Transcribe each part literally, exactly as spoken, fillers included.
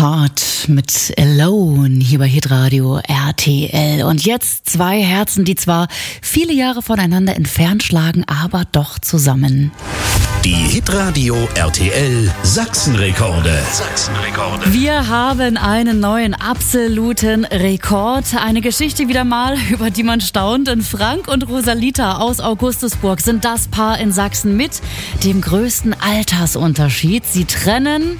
Heart mit Alone hier bei Hitradio R T L. Und jetzt zwei Herzen, die zwar viele Jahre voneinander entfernt schlagen, aber doch zusammen. Die Hitradio R T L Sachsenrekorde. Sachsenrekorde. Wir haben einen neuen absoluten Rekord. Eine Geschichte wieder mal, über die man staunt. Denn Frank und Rosalita aus Augustusburg sind das Paar in Sachsen mit dem größten Altersunterschied. Sie trennen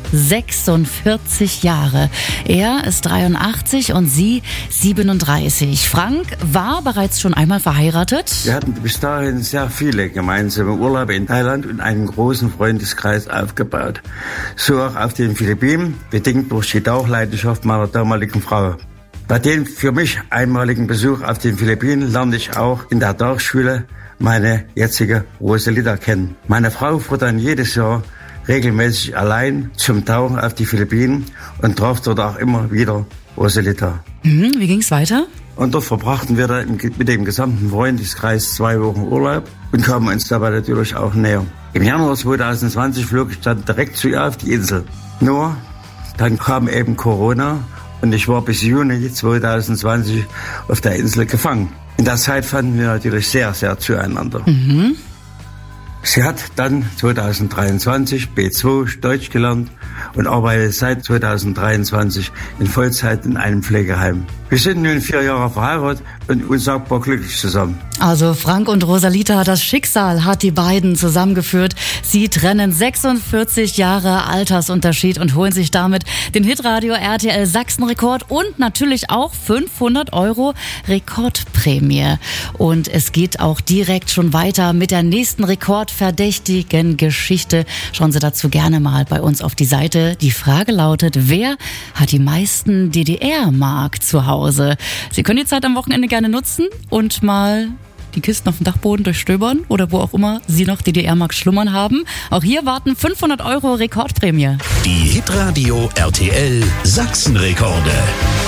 sechsundvierzig Jahre. Er ist dreiundachtzig und sie siebenunddreißig. Frank war bereits schon einmal verheiratet. Wir hatten bis dahin sehr viele gemeinsame Urlaube in Thailand und einen großen Freundeskreis aufgebaut. So auch auf den Philippinen, bedingt durch die Tauchleidenschaft meiner damaligen Frau. Bei dem für mich einmaligen Besuch auf den Philippinen lernte ich auch in der Tauchschule meine jetzige Rosalita kennen. Meine Frau fuhr dann jedes Jahr regelmäßig allein zum Tauchen auf die Philippinen und traf dort auch immer wieder Rosalita. Mhm, wie ging's weiter? Und dort verbrachten wir dann mit dem gesamten Freundeskreis zwei Wochen Urlaub und kamen uns dabei natürlich auch näher. Im Januar zwanzig zwanzig flog ich dann direkt zu ihr auf die Insel. Nur, dann kam eben Corona und ich war bis Juni zwanzig zwanzig auf der Insel gefangen. In der Zeit fanden wir natürlich sehr, sehr zueinander. Mhm. Sie hat dann zwanzig dreiundzwanzig B zwei Deutsch gelernt und arbeitet seit zwanzig dreiundzwanzig in Vollzeit in einem Pflegeheim. Wir sind nun vier Jahre verheiratet und unsagbar glücklich zusammen. Also Frank und Rosalita, das Schicksal hat die beiden zusammengeführt. Sie trennen sechsundvierzig Jahre Altersunterschied und holen sich damit den Hitradio R T L Sachsenrekord und natürlich auch fünfhundert Euro Rekordprämie. Und es geht auch direkt schon weiter mit der nächsten rekordverdächtigen Geschichte. Schauen Sie dazu gerne mal bei uns auf die Seite. Die Frage lautet, wer hat die meisten D D R-Mark zu Hause? Sie können die Zeit am Wochenende gerne nutzen und mal die Kisten auf dem Dachboden durchstöbern oder wo auch immer Sie noch D D R-Mark schlummern haben. Auch hier warten fünfhundert Euro Rekordprämie. Die Hitradio R T L Sachsenrekorde.